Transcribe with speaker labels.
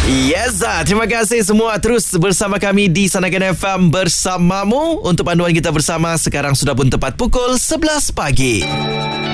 Speaker 1: Yes, terima kasih semua terus bersama kami di Sanagan FM bersamamu. Untuk panduan kita bersama sekarang sudah pun tepat pukul 11 pagi.